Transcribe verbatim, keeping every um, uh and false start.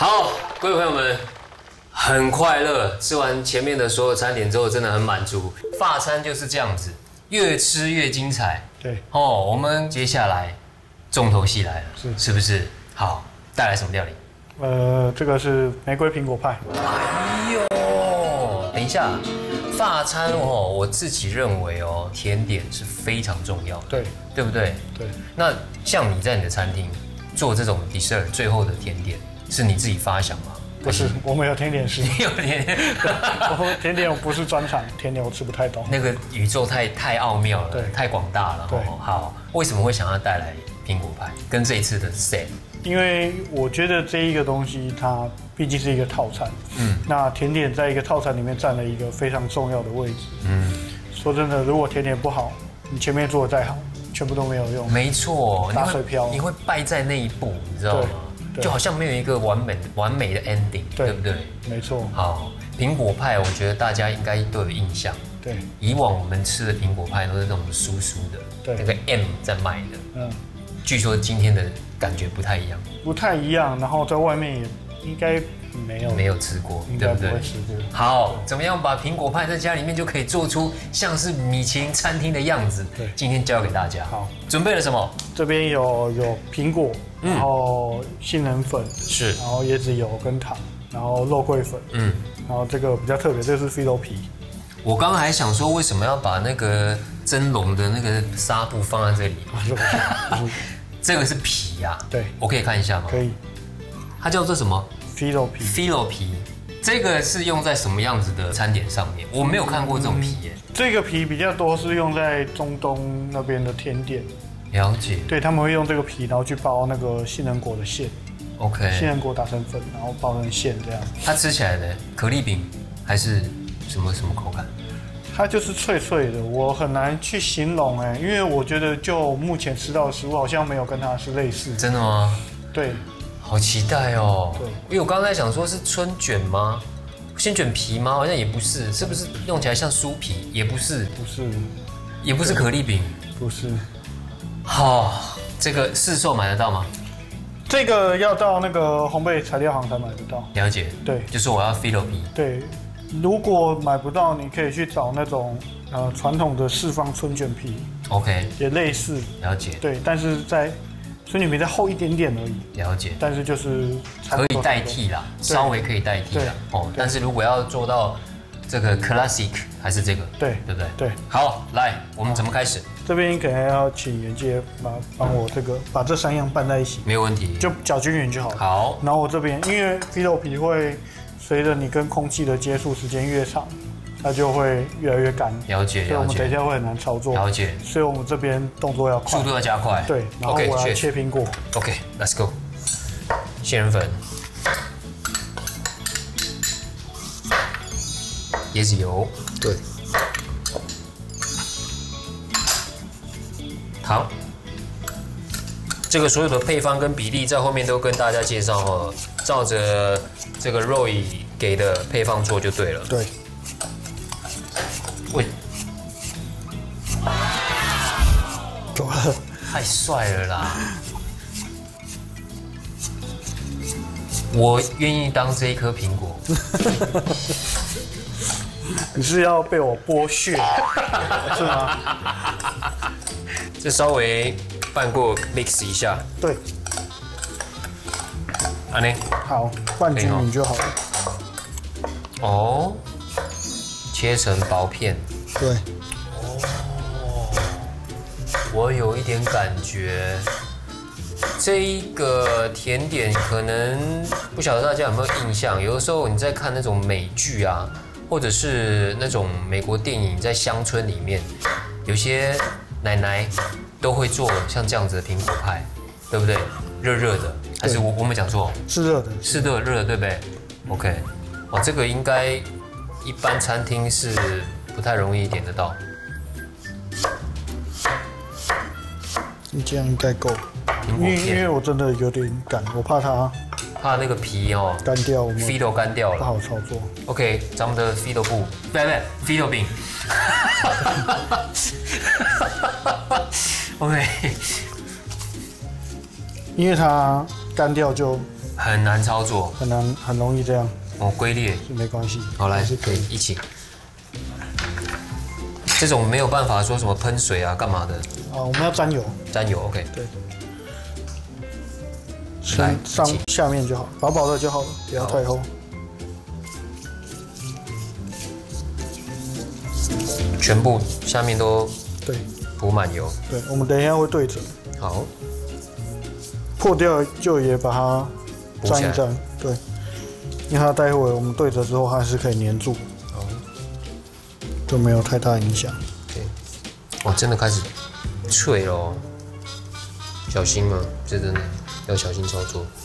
好，各位朋友们，很快乐，吃完前面的所有餐点之后，真的很满足。法餐就是这样子，越吃越精彩。 对， 哦，我们接下来重头戏来了， 是是不是？好，带来什么料理？ 呃，这个是玫瑰苹果派。 哎呦，等一下，法餐哦，我自己认为哦，甜点是非常重要的， 对， 对不对？ 对。 那像你在你的餐厅做这种 dessert 最后的甜点，是你自己发想吗？ 不是，我们有甜点师。 你有甜点， 我甜点我不是专长，甜点我吃不太懂。 那个宇宙太太奥妙了， 对， 太广大了。 对， 好，为什么会想要带来苹果派？跟这一次的 set， 因为我觉得这一个东西它毕竟是一个套餐，嗯，那甜点在一个套餐里面占了一个非常重要的位置，嗯，说真的，如果甜点不好，你前面做的再好，全部都没有用。 没错， 打水漂， 你会败在那一步，你知道吗？就好像没有一个完美完美的 ending， 对, 对不对？ 没错。 好，苹果派，我觉得大家应该都有印象。 对， 以往我们吃的苹果派都是那种酥酥的， 对， 那个 M 在卖的。嗯，据说今天的感觉不太一样， 不太一样。然后在外面也应该没有没有吃过，对不对？ 不会吃过。 好，怎么样把苹果派在家里面就可以做出像是米其林餐厅的样子？ 对， 今天教给大家。 好， 准备了什么？ 这边有有苹果。然后杏仁粉是， 然后椰子油跟糖，然后肉桂粉，嗯，然后这个比较特别，这个是菲洛皮。 我刚刚还想说，为什么要把那个蒸笼的那个纱布放在这里？这个是皮呀、啊， 对， 我可以看一下吗？ 可以。 它叫做什么？ 菲洛皮。 菲洛皮，这个是用在什么样子的餐点上面？我没有看过这种皮耶。 嗯、这个皮比较多是用在中东那边的甜点。 了解， 对，他们会用这个皮，然后去包那个杏仁果的馅。 OK， 杏仁果打成粉，然后包成馅这样。 它吃起来的可丽饼还是什么什么口感？ 它就是脆脆的，我很难去形容哎，因为我觉得就目前吃到的食物好像没有跟它是类似。 真的吗？ 对， 好期待哦。 对， 因为我刚才想说是春卷吗？先卷皮吗？好像也不是，是不是用起来像酥皮？也不是， 不是， 也不是可丽饼， 不是。 好，这个市售买得到吗？ 这个要到那个烘焙材料行才买得到。 了解， 对， 就是我要菲洛皮。 对，如果买不到，你可以去找那种呃传统的四方春卷皮 ，OK， 也类似。 了解， 对，但是在春卷皮再厚一点点而已。 了解， 但是就是可以代替啦，稍微可以代替啦。哦，但是如果要做到这个 classic， 还是这个， 对， 对不对？ 对。 好，来，我们怎么开始？ 这边可能要请袁姐帮帮我这个把这三样拌在一起， 没有问题， 就搅均匀就好了。 好， 然后我这边因为菲洛皮会随着你跟空气的接触时间越长，它就会越来越干。 了解， 所以我们等一下会很难操作。 了解， 所以我们这边动作要快， 速度要加快。 对，然后我要切苹果。 OK，Let's go。杏仁粉，椰子油， 对。 糖，这个所有的配方跟比例在后面都跟大家介绍哦，照着这个 Roy 给的配方做就对了。 对。 喂， 走了， 太帅了啦！我愿意当这一颗苹果。 你是要被我剥削，是吗？ 这稍微拌过 mix 一下， 对， 安内好，拌均匀就好了。 哦，切成薄片， 对。 哦，我有一点感觉，这一个甜点可能不晓得大家有没有印象，有的时候你在看那种美剧啊，或者是那种美国电影，在乡村里面，有些奶奶都会做像这样子的苹果派，对不对？热热的，还是我我没讲错？ 是热的， 是热热的，对不对 ？OK， 哦，这个应该一般餐厅是不太容易点得到。 你这样应该够，因为因为我真的有点赶，我怕它怕那个皮哦干掉，我们 Fido 干掉了， 不好操作。 OK， 咱们的 Fido 布，不不 Fido 饼。OK， 因为它干掉就很难操作， 很难很容易这样。 哦，龟裂是没关系。 好，来是可以一起。这种没有办法说什么喷水啊，干嘛的？ 啊，我们要沾油。 沾油 ，OK。 对。 来， 上下面就好，薄薄的就好了，不要太厚。 全部下面都对涂满油。 对，我们等一下会对折。 好。 破掉就也把它沾一沾，对，因为它待会我们对折之后它还是可以粘住， 好， 就没有太大影响。 对，哦，真的开始脆咯，小心嘛，这真的要小心操作。